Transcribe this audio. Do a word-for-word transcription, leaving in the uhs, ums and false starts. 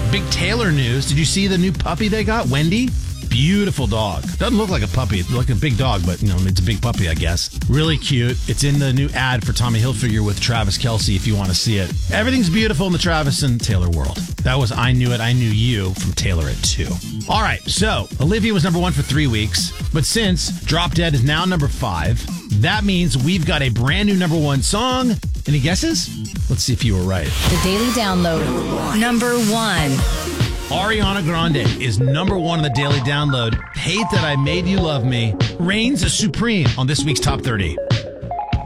Big Taylor news. Did you see the new puppy they got, Wendy? Beautiful dog. Doesn't look like a puppy. It's like a big dog, but you know, it's a big puppy, I guess. Really cute. It's in the new ad for Tommy Hilfiger with Travis Kelce if you want to see it. Everything's beautiful in the Travis and Taylor world. That was I Knew It, I Knew You from Taylor at two. All right, so Olivia was number one for three weeks, but since Drop Dead is now number five, that means we've got a brand new number one song. Any guesses? Let's see if you were right. The Daily Download. Number one. Ariana Grande is number one on the Daily Download. Hate That I Made You Love Me reigns supreme on this week's Top thirty.